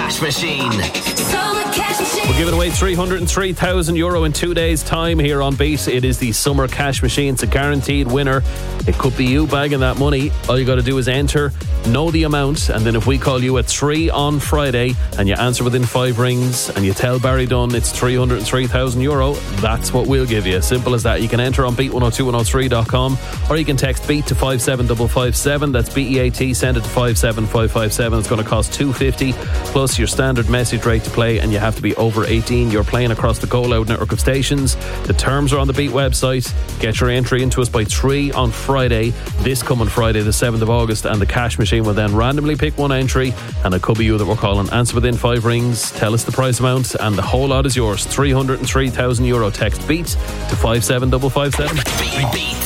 Cash Machine. Summer Cash Machine. We're giving away €303,000 in 2 days' time here on Beat. It is the Summer Cash Machine. It's a guaranteed winner. It could be you bagging that money. All you got to do is enter, know the amount, and then if we call you at 3 on Friday and you answer within 5 rings and you tell Barry Dunn it's €303,000, that's what we'll give you. Simple as that. You can enter on beat102103.com or you can text BEAT to 57557. That's BEAT. Send it to 57557. It's going to cost $2.50 plus your standard message rate to play, and you have to be over 18. You're playing across the Go Loud network of stations. The terms are on the Beat website. Get your entry into us by 3 on Friday, this coming Friday the 7th of August, and the Cash Machine will then randomly pick one entry, and it could be you that we're calling. Answer within 5 rings, tell us the price amount, and the whole lot is yours. €303,000. Text BEAT to 57557. Beat